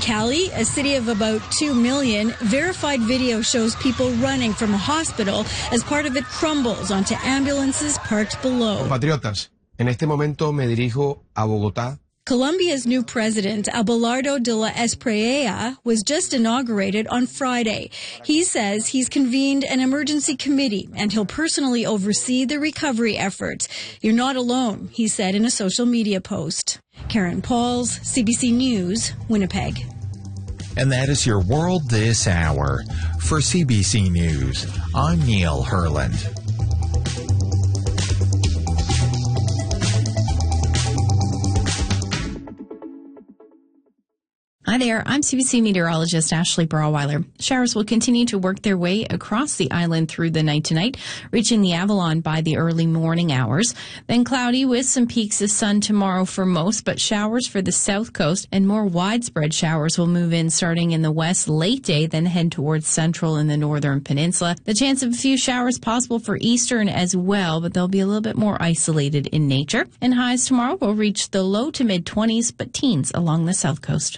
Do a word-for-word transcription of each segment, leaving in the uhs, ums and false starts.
Cali, a city of about two million, verified video shows people running from a hospital as part of it crumbles onto ambulances parked below. Compatriotas, en este momento me dirijo a Bogotá. Colombia's new president, Abelardo de la Espriella, was just inaugurated on Friday. He says he's convened an emergency committee and he'll personally oversee the recovery efforts. You're not alone, he said in a social media post. Karen Pauls, C B C News, Winnipeg. And that is your World This Hour. For C B C News, I'm Neil Herland. Hi there, I'm C B C meteorologist Ashley Burrow-Weiler. Showers will continue to work their way across the island through the night tonight, reaching the Avalon by the early morning hours. Then cloudy with some peaks of sun tomorrow for most, but showers for the south coast and more widespread showers will move in starting in the west late day, then head towards central and the northern peninsula. The chance of a few showers possible for eastern as well, but they'll be a little bit more isolated in nature. And highs tomorrow will reach the low to mid twenties, but teens along the south coast.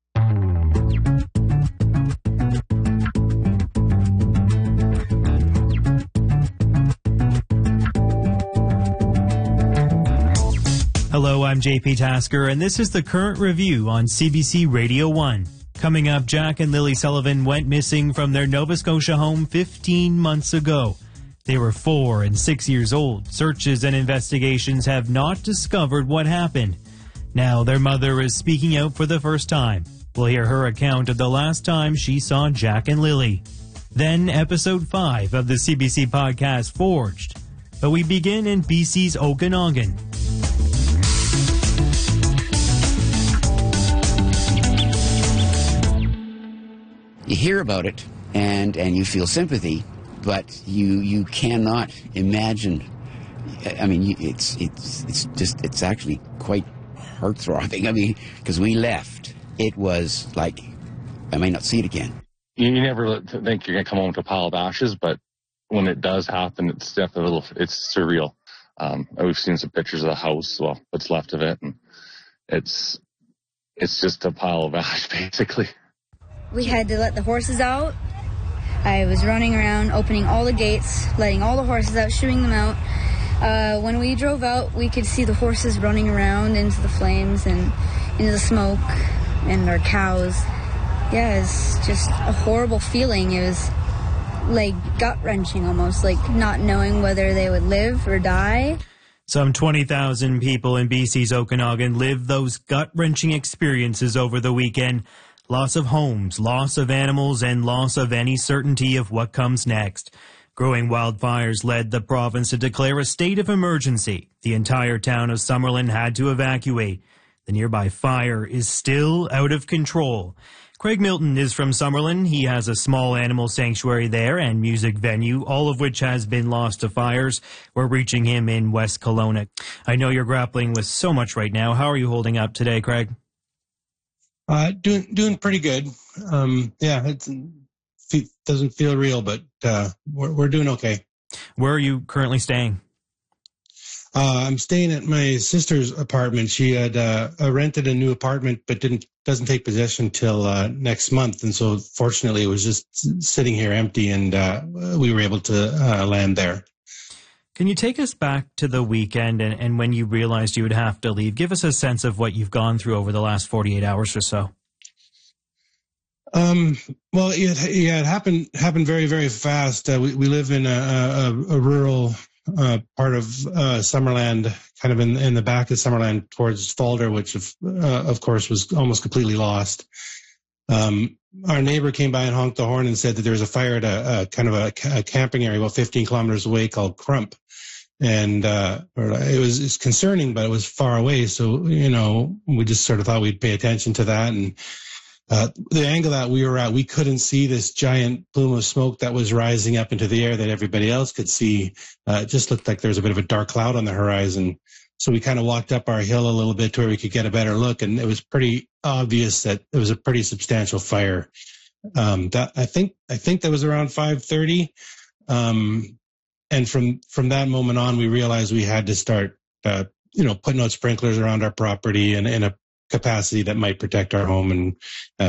Hello, I'm J P Tasker, and this is the current review on C B C Radio one. Coming up, Jack and Lily Sullivan went missing from their Nova Scotia home fifteen months ago. They were four and six years old. Searches and investigations have not discovered what happened. Now their mother is speaking out for the first time. We'll hear her account of the last time she saw Jack and Lily. Then episode five of the C B C podcast Forged. But we begin in B C's Okanagan. You hear about it and, and you feel sympathy, but you you cannot imagine. I mean, you, it's it's it's just it's actually quite heart-throbbing. I mean, because we left, it was like I may not see it again. You never think you're gonna come home to a pile of ashes, but when it does happen, it's definitely a little. It's surreal. Um, we've seen some pictures of the house, well, what's left of it, and it's it's just a pile of ash, basically. We had to let the horses out. I was running around, opening all the gates, letting all the horses out, shooing them out. Uh, when we drove out, we could see the horses running around into the flames and into the smoke and our cows. Yeah, it's just a horrible feeling. It was like gut-wrenching almost, like not knowing whether they would live or die. Some twenty thousand people in B C's Okanagan lived those gut-wrenching experiences over the weekend. Loss of homes, loss of animals, and loss of any certainty of what comes next. Growing wildfires led the province to declare a state of emergency. The entire town of Summerlin had to evacuate. The nearby fire is still out of control. Craig Milton is from Summerlin. He has a small animal sanctuary there and music venue, all of which has been lost to fires. We're reaching him in West Kelowna. I know you're grappling with so much right now. How are you holding up today, Craig? Uh, doing doing pretty good. Um, yeah, it doesn't feel real, but uh, we're we're doing okay. Where are you currently staying? Uh, I'm staying at my sister's apartment. She had uh, rented a new apartment, but didn't doesn't take possession till uh, next month, and so fortunately, it was just sitting here empty, and uh, we were able to uh, land there. Can you take us back to the weekend and, and when you realized you would have to leave? Give us a sense of what you've gone through over the last forty-eight hours or so. Um, well, it, yeah, it happened happened very, very fast. Uh, we, we live in a, a, a rural uh, part of uh, Summerland, kind of in, in the back of Summerland towards Falder, which, of, uh, of course, was almost completely lost. Um, our neighbor came by and honked the horn and said that there was a fire at a, a kind of a, a camping area about fifteen kilometers away called Crump. And, uh, it was, it's concerning, but it was far away. So, you know, we just sort of thought we'd pay attention to that. And, uh, the angle that we were at, we couldn't see this giant plume of smoke that was rising up into the air that everybody else could see. Uh, it just looked like there was a bit of a dark cloud on the horizon. So we kind of walked up our hill a little bit to where we could get a better look. And it was pretty obvious that it was a pretty substantial fire. Um, that I think, I think that was around five thirty. Um, And from, from that moment on, we realized we had to start, uh, you know, putting out sprinklers around our property and in a capacity that might protect our home and uh,